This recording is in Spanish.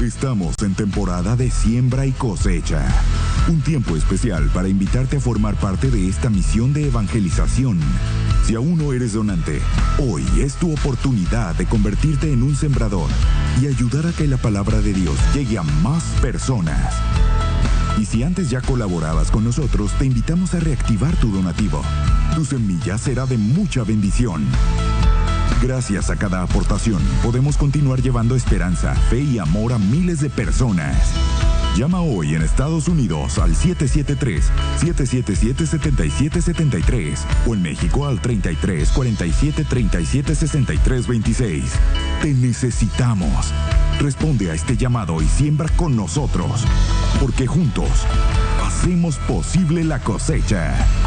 Estamos en temporada de siembra y cosecha. Un tiempo especial para invitarte a formar parte de esta misión de evangelización. Si aún no eres donante, hoy es tu oportunidad de convertirte en un sembrador y ayudar a que la palabra de Dios llegue a más personas. Y si antes ya colaborabas con nosotros, te invitamos a reactivar tu donativo. Tu semilla será de mucha bendición. Gracias a cada aportación, podemos continuar llevando esperanza, fe y amor a miles de personas. Llama hoy en Estados Unidos al 773-777-7773 o en México al 33 47 37 63 26. Te necesitamos. Responde a este llamado y siembra con nosotros, porque juntos hacemos posible la cosecha.